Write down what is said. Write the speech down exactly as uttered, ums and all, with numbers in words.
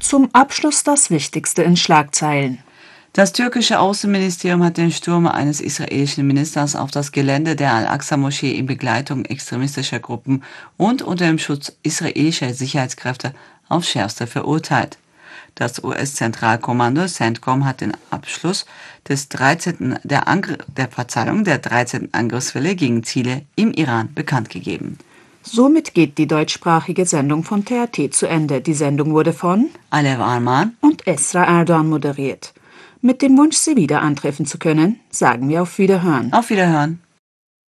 Zum Abschluss das Wichtigste in Schlagzeilen. Das türkische Außenministerium hat den Sturm eines israelischen Ministers auf das Gelände der Al-Aqsa-Moschee in Begleitung extremistischer Gruppen und unter dem Schutz israelischer Sicherheitskräfte aufs Schärfste verurteilt. Das U S-Zentralkommando CENTCOM hat den Abschluss des dreizehnten der, Angr der, Verzeihung, der dreizehnten Angriffswelle gegen Ziele im Iran bekannt gegeben. Somit geht die deutschsprachige Sendung von T R T zu Ende. Die Sendung wurde von Alev Arman und Esra Erdogan moderiert. Mit dem Wunsch, Sie wieder antreffen zu können, sagen wir auf Wiederhören. Auf Wiederhören.